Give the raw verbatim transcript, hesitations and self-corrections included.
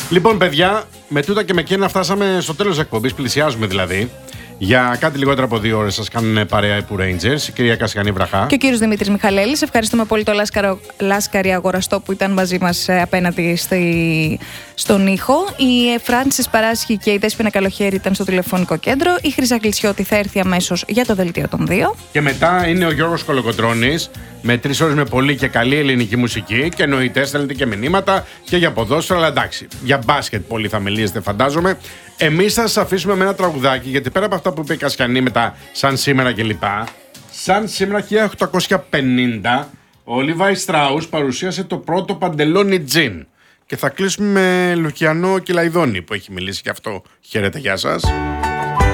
Λοιπόν, παιδιά, με τούτα και με εκείνα φτάσαμε στο τέλος της εκπομπής. Πλησιάζουμε δηλαδή. Για κάτι λιγότερο από δύο ώρες σας κάνουν παρέα οι Poo Rangers, η κυρία Κασιανή Βραχά. Και ο κύριος Δημήτρης Μιχαλέλης. Ευχαριστούμε πολύ τον Λάσκαρο, Λάσκαρη Αγοραστό που ήταν μαζί μας απέναντι στη, στον ήχο. Η Φράνσις Παράσχη και η Δέσποινα Καλοχέρη ήταν στο τηλεφωνικό κέντρο. Η Χρυσά Κλεισιώτη θα έρθει αμέσως για το δελτίο των δύο. Και μετά είναι ο Γιώργος Κολοκοτρώνης με τρεις ώρες με πολύ και καλή ελληνική μουσική. Και εννοείται στέλνετε και μηνύματα και για ποδόσφαιρα, αλλά εντάξει, για μπάσκετ πολύ θα μιλήσετε, φαντάζομαι. Εμείς θα σας αφήσουμε με ένα τραγουδάκι, γιατί πέρα από αυτά που είπε η Κασιανή με τα σαν σήμερα κλπ. Σαν σήμερα χίλια οκτακόσια πενήντα, ο Λίβαϊ Στράους παρουσίασε το πρώτο παντελόνι τζιν. Και θα κλείσουμε με Λουκιανό Κυλαϊδόνη που έχει μιλήσει γι' αυτό. Χαίρετε, γεια σας.